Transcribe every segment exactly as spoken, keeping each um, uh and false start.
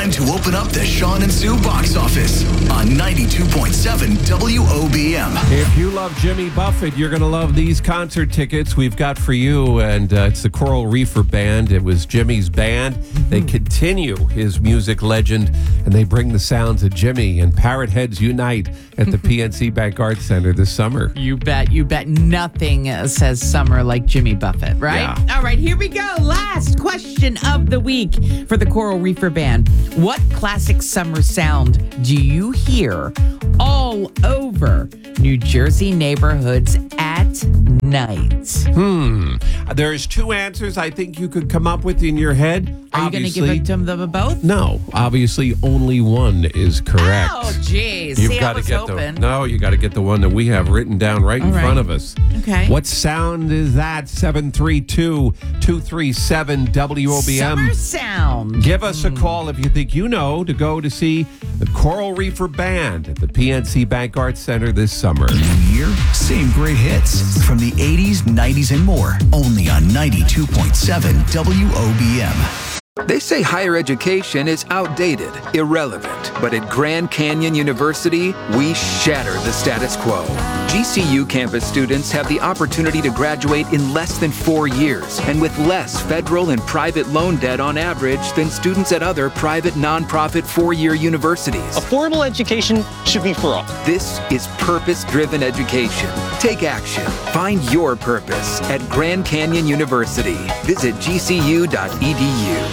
time to open up the Sean and Sue box office on ninety-two point seven W O B M. If you love Jimmy Buffett, you're going to love these concert tickets we've got for you. And uh, it's the Coral Reefer Band. It was Jimmy's band. Mm-hmm. They continue his music legend, and they bring the sounds of Jimmy, and Parrot Heads unite at the P N C Bank Arts Center this summer. You bet. You bet. Nothing says summer like Jimmy Buffett, right? Yeah. All right, here we go. Last question of the week for the Coral Reefer Band. What classic summer sound do you hear all over New Jersey neighborhoods at night? Hmm. There's two answers I think you could come up with in your head. Are you going to give it to them both? No. Obviously, only one is correct. Oh, jeez. You've See, got I was to get hoping. the no. You got to get the one that we have written down right All in right. front of us. Okay. What sound is that? seven three two, two three seven W O B M. Summer sound. Give us a call if you think you know to go to see the Coral Reefer Band at the P N C Bank Arts Center this summer. New year, same great hits from the eighties, nineties, and more. Only on ninety-two point seven W O B M. They say higher education is outdated, irrelevant, but at Grand Canyon University, we shatter the status quo. G C U campus students have the opportunity to graduate in less than four years and with less federal and private loan debt on average than students at other private nonprofit four-year universities. A formal education should be for all. This is purpose-driven education. Take action. Find your purpose at Grand Canyon University. Visit G C U dot E D U.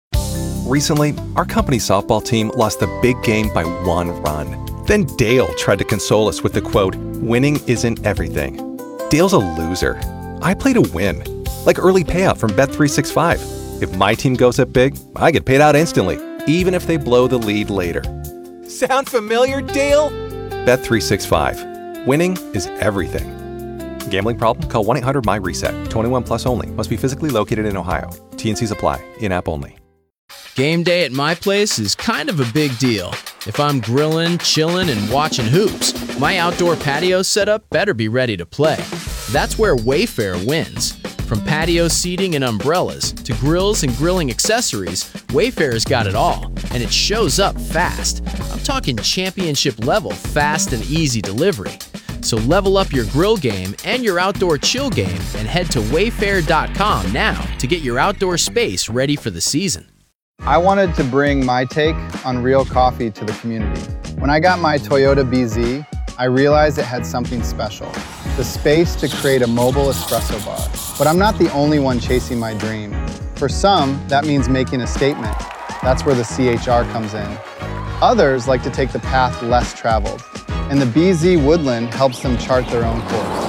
Recently, our company softball team lost the big game by one run. Then Dale tried to console us with the quote, "Winning isn't everything." Dale's a loser. I play to win. Like early payout from Bet three sixty-five. If my team goes up big, I get paid out instantly, even if they blow the lead later. Sound familiar, Dale? Bet three sixty-five. Winning is everything. Gambling problem? Call one eight hundred M Y reset. twenty-one plus only. Must be physically located in Ohio. T N Cs apply. In-app only. Game day at my place is kind of a big deal. If I'm grilling, chilling, and watching hoops, my outdoor patio setup better be ready to play. That's where Wayfair wins. From patio seating and umbrellas to grills and grilling accessories, Wayfair's got it all, and it shows up fast. I'm talking championship level fast and easy delivery. So level up your grill game and your outdoor chill game and head to wayfair dot com now to get your outdoor space ready for the season. I wanted to bring my take on real coffee to the community. When I got my Toyota B Z, I realized it had something special, the space to create a mobile espresso bar. But I'm not the only one chasing my dream. For some, that means making a statement. That's where the C H R comes in. Others like to take the path less traveled, and the B Z Woodland helps them chart their own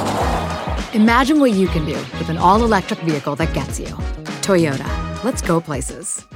course. Imagine what you can do with an all-electric vehicle that gets you. Toyota. Let's go places.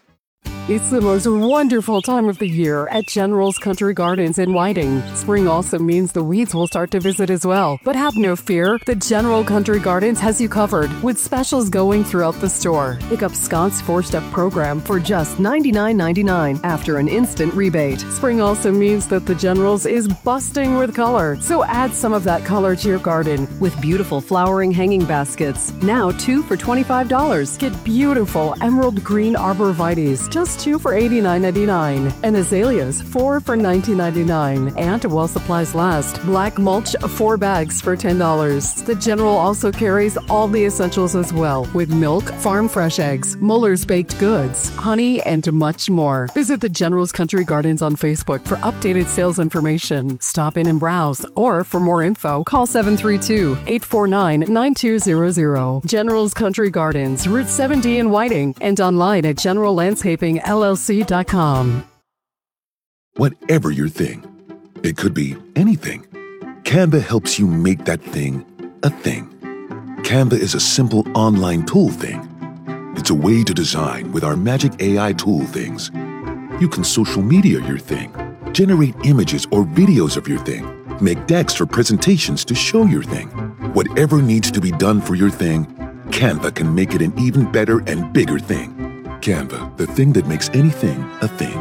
It's the most wonderful time of the year at General's Country Gardens in Whiting. Spring also means the weeds will start to visit as well. But have no fear, the General Country Gardens has you covered with specials going throughout the store. Pick up Scott's four-step program for just ninety-nine ninety-nine after an instant rebate. Spring also means that the General's is busting with color, so add some of that color to your garden with beautiful flowering hanging baskets. Now two for twenty-five dollars. Get beautiful emerald green arborvitaes, just two for eighty-nine ninety-nine, and azaleas four for nineteen ninety-nine. And while supplies last, black mulch four bags for ten dollars. The General also carries all the essentials as well, with milk, farm fresh eggs, Muller's baked goods, honey, and much more. Visit the General's Country Gardens on Facebook for updated sales information. Stop in and browse, or for more info, call seven three two, eight four nine, nine two zero zero. General's Country Gardens, Route seventy in Whiting, and online at general landscaping L L C dot com. Whatever your thing, it could be anything. Canva helps you make that thing a thing. Canva is a simple online tool thing. It's a way to design with our magic A I tool things. You can social media your thing, generate images or videos of your thing, make decks or presentations to show your thing. Whatever needs to be done for your thing, Canva can make it an even better and bigger thing. Canva, the thing that makes anything a thing.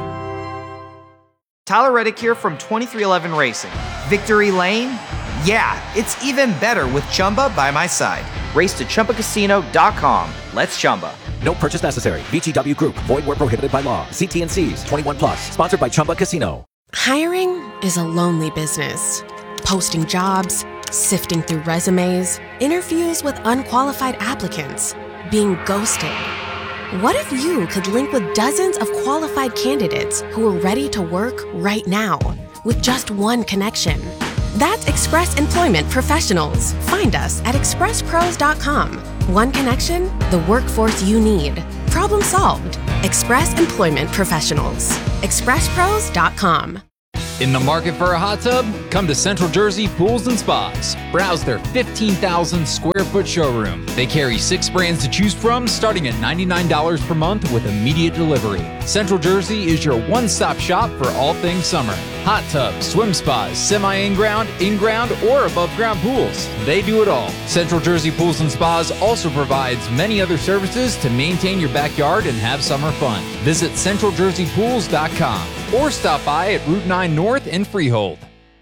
Tyler Reddick here from twenty-three eleven Racing. Victory Lane? Yeah, it's even better with Chumba by my side. Race to Chumba Casino dot com. Let's Chumba. No purchase necessary. V G W Group. Void where prohibited by law. See T and C's. twenty-one plus. Sponsored by Chumba Casino. Hiring is a lonely business. Posting jobs, sifting through resumes, interviews with unqualified applicants, being ghosted. What if you could link with dozens of qualified candidates who are ready to work right now with just one connection? That's Express Employment Professionals. Find us at express pros dot com. One connection, the workforce you need. Problem solved. Express Employment Professionals. express pros dot com. In the market for a hot tub? Come to Central Jersey Pools and Spas. Browse their fifteen thousand square foot showroom. They carry six brands to choose from, starting at ninety-nine dollars per month with immediate delivery. Central Jersey is your one-stop shop for all things summer. Hot tubs, swim spas, semi-in-ground, in-ground, or above-ground pools. They do it all. Central Jersey Pools and Spas also provides many other services to maintain your backyard and have summer fun. Visit central jersey pools dot com or stop by at Route nine North in Freehold.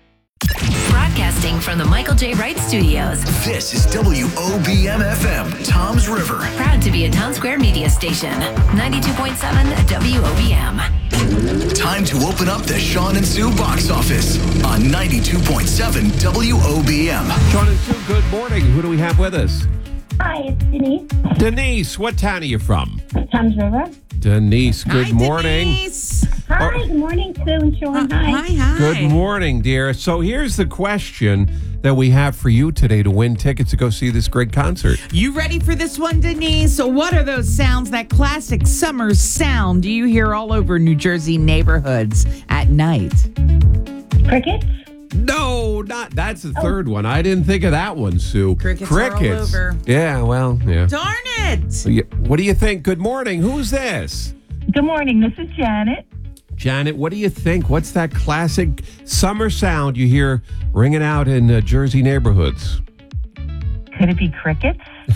Broadcasting from the Michael J. Wright Studios. This is W O B M F M, Tom's River. Proud to be a Town Square media station. ninety-two point seven W O B M. Time to open up the Sean and Sue box office on ninety-two point seven W O B M. Sean and Sue, good morning. Who do we have with us? Hi, it's Denise. Denise, what town are you from? Tom's River. Denise, good Hi, morning. Denise. Hi, good morning, Sue and Sean. Hi. Hi, hi. Good morning, dear. So here's the question that we have for you today to win tickets to go see this great concert. You ready for this one, Denise? So what are those sounds, that classic summer sound you hear all over New Jersey neighborhoods at night? Crickets? No, not that's the third one. I didn't think of that one, Sue. Crickets, Crickets. Are all over. Yeah, well, yeah. Darn it! What do you think? Good morning. Who's this? Good morning. This is Janet. Janet, what do you think? What's that classic summer sound you hear ringing out in uh, Jersey neighborhoods? Could it be crickets?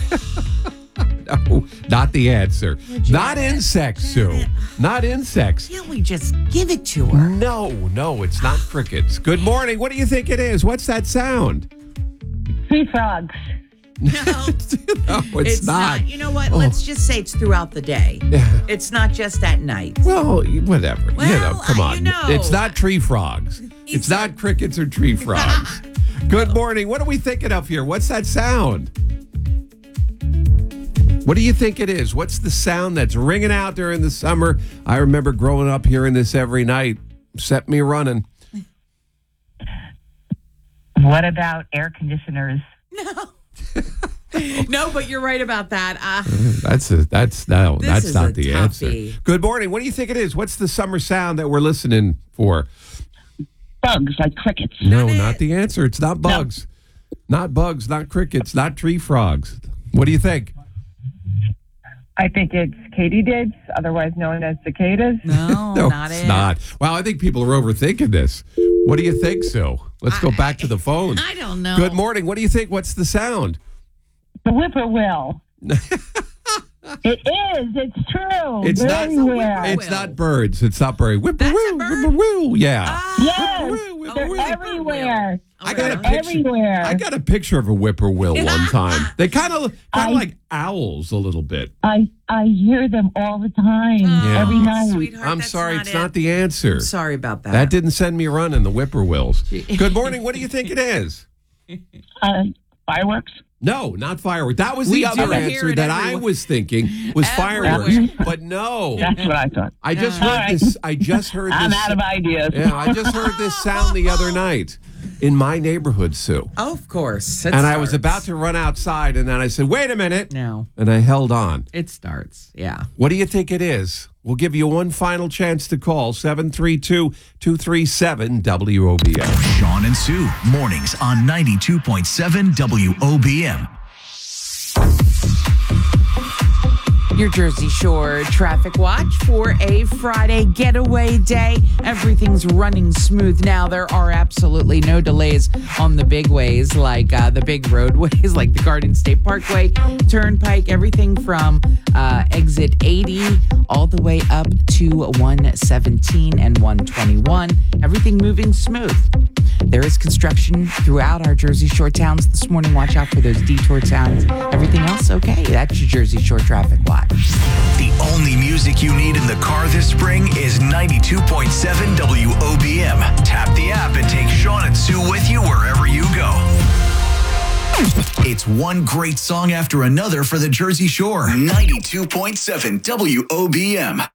No, not the answer. Not insects, Sue. Not insects. Can't we just give it to her? No, no, it's not crickets. Good morning. What do you think it is? What's that sound? Sea frogs. No, no it's, it's not. not. You know what? Oh. Let's just say it's throughout the day. It's not just at night. Well, whatever. Well, you know, come uh, on. you know. It's not tree frogs. It's, it's not crickets or tree frogs. Good morning. What are we thinking of here? What's that sound? What do you think it is? What's the sound that's ringing out during the summer? I remember growing up hearing this every night. Set me running. What about air conditioners? No. No, but you're right about that. Uh, that's a, that's no, This that's is not a the toughie. answer. Good morning. What do you think it is? What's the summer sound that we're listening for? Bugs, like crickets. No, not the answer. It's not bugs. Not bugs, not crickets, not tree frogs. What do you think? I think it's katydids, otherwise known as cicadas. No, No, not it's it. not. Wow, I think people are overthinking this. What do you think, Sue? Let's go back to the phone. I don't know. Good morning. What do you think? What's the sound? The whippoorwill. It is. It's true. It's not. Very rare. It's not birds. It's not bird. Whippoorwill. Whippoorwill. Yeah. Yes. They're everywhere. I got a They're picture. everywhere. I got a picture of a whippoorwill one time. They kind of kind of like owls a little bit. I I hear them all the time, Yeah. every night. Sweetheart, I'm that's sorry, not it's it. not the answer. I'm sorry about that. That didn't send me running. The whippoorwills. Good morning. What do you think it is? Uh, fireworks. No, not fireworks. That was We the other do hear answer it that I everywhere. was thinking was fireworks, Everywhere. but no. That's what I thought. I just All heard right. this. I just heard I'm this. out of ideas. Yeah, I just heard this sound the other night in my neighborhood, Sue. Oh, of course. It And I was starts. about to run outside, and then I said, "Wait a minute!" No. And I held on. It starts. Yeah. What do you think it is? We'll give you one final chance to call seven three two, two three seven, W O B M. Sean and Sue, mornings on ninety-two point seven W O B M. Your Jersey Shore traffic watch for a Friday getaway day. Everything's running smooth now. There are absolutely no delays on the big ways, like uh, the big roadways, like the Garden State Parkway, Turnpike, everything from uh, exit eighty all the way up to one seventeen and one twenty-one. Everything moving smooth. There is construction throughout our Jersey Shore towns this morning. Watch out for those detour towns. Everything else okay? That's your Jersey Shore traffic watch. The only music you need in the car this spring is ninety-two point seven W O B M. Tap the app and take Sean and Sue with you wherever you go. It's one great song after another for the Jersey Shore. ninety-two point seven W O B M.